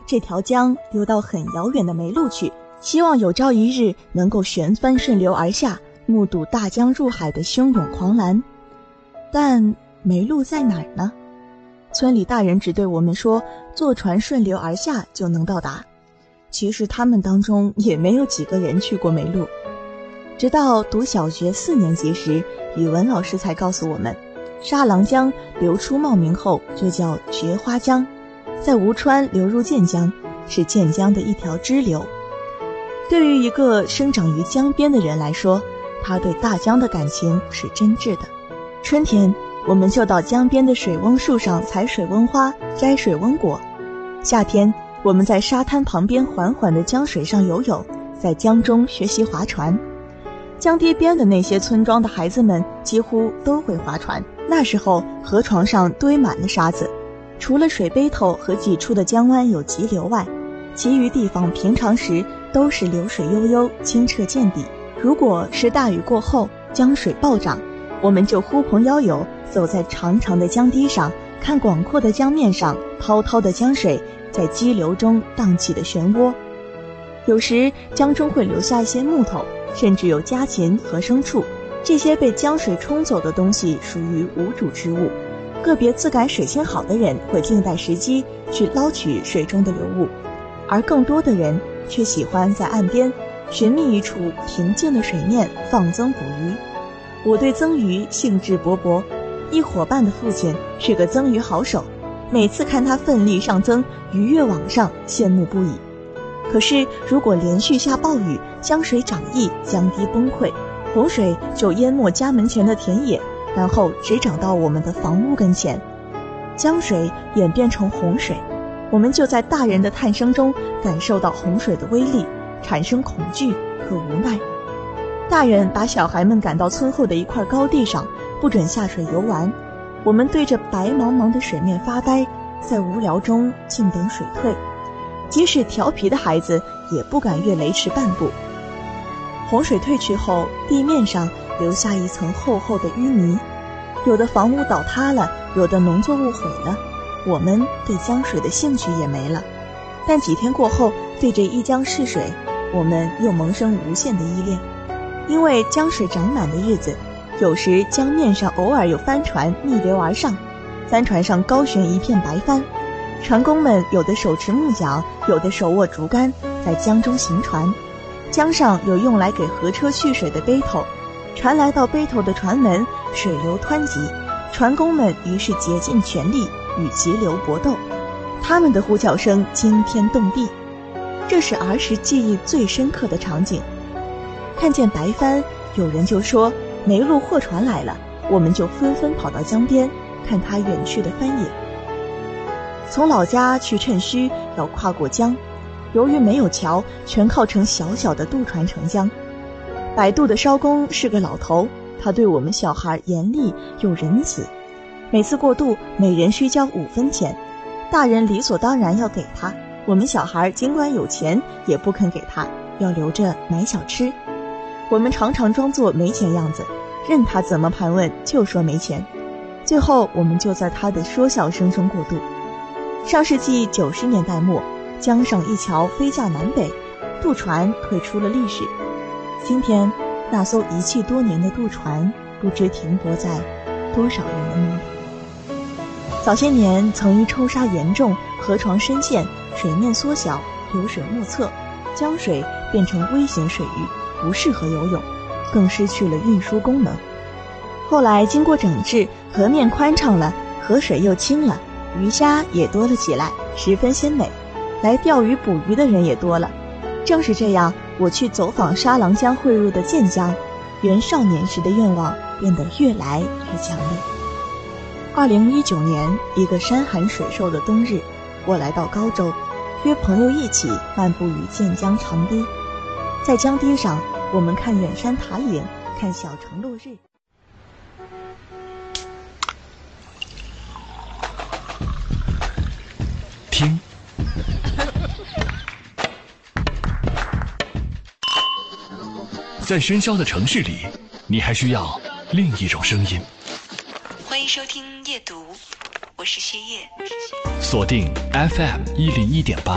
这条江流到很遥远的梅路去，希望有朝一日能够旋帆顺流而下，目睹大江入海的汹涌狂澜。但梅路在哪儿呢？村里大人只对我们说，坐船顺流而下就能到达。其实他们当中也没有几个人去过梅路。直到读小学4年级时，语文老师才告诉我们，沙郎江流出茂名后就叫菊花江，在吴川流入建江，是建江的一条支流。对于一个生长于江边的人来说，他对大江的感情是真挚的。春天我们就到江边的水翁树上采水翁花，摘水翁果。夏天我们在沙滩旁边缓缓的江水上游泳，在江中学习划船。江堤边的那些村庄的孩子们几乎都会划船，那时候河床上堆满了沙子，除了水杯头和几处的江湾有急流外，其余地方平常时都是流水悠悠，清澈见底。如果是大雨过后江水暴涨，我们就呼朋邀友走在长长的江堤上，看广阔的江面上滔滔的江水在激流中荡起的漩涡。有时江中会留下一些木头，甚至有家禽和牲畜，这些被江水冲走的东西属于无主之物，个别自感水性好的人会静待时机去捞取水中的流物，而更多的人却喜欢在岸边寻觅一处平静的水面放增捕鱼。我对增鱼兴致勃勃，一伙伴的父亲是个增鱼好手，每次看他奋力上增，鱼跃网上，羡慕不已。可是如果连续下暴雨，江水涨溢，江堤崩溃，洪水就淹没家门前的田野，然后只涨到我们的房屋跟前。江水演变成洪水，我们就在大人的叹声中感受到洪水的威力，产生恐惧和无奈。大人把小孩们赶到村后的一块高地上，不准下水游玩。我们对着白茫茫的水面发呆，在无聊中静等水退。即使调皮的孩子也不敢越雷池半步。洪水退去后，地面上留下一层厚厚的淤泥，有的房屋倒塌了，有的农作物毁了，我们对江水的兴趣也没了。但几天过后，对这一江逝水，我们又萌生无限的依恋。因为江水涨满的日子，有时江面上偶尔有帆船逆流而上，帆船上高悬一片白帆，船工们有的手持木桨，有的手握竹竿，在江中行船。江上有用来给河车蓄水的杯头，船来到杯头的船门，水流湍急，船工们于是竭尽全力与急流搏斗，他们的呼叫声惊天动地。这是儿时记忆最深刻的场景。看见白帆，有人就说梅路货船来了，我们就纷纷跑到江边看它远去的帆影。从老家去趁墟要跨过江，由于没有桥，全靠乘小小的渡船乘江。摆渡的艄公是个老头，他对我们小孩严厉又仁慈，每次过渡每人需交5分钱，大人理所当然要给他，我们小孩尽管有钱也不肯给他，要留着买小吃。我们常常装作没钱样子，任他怎么盘问就说没钱，最后我们就在他的说笑声中过渡。上世纪90年代末，江上一桥飞架南北，渡船退出了历史。今天那艘遗弃多年的渡船，不知停泊在多少人的梦里。早些年曾因抽沙严重，河床深陷，水面缩小，流水莫测，江水变成微型水域，不适合游泳，更失去了运输功能。后来经过整治，河面宽敞了，河水又清了，鱼虾也多了起来，十分鲜美，来钓鱼捕鱼的人也多了。正是这样，我去走访沙郎江汇入的建江，原少年时的愿望变得越来越强烈。2019年一个山寒水瘦的冬日，我来到高州，约朋友一起漫步于建江长堤。在江堤上，我们看远山塔影，看小城落日。 听，在喧嚣的城市里，你还需要另一种声音。 欢迎收听夜读，我是薛叶。 锁定 FM101.8。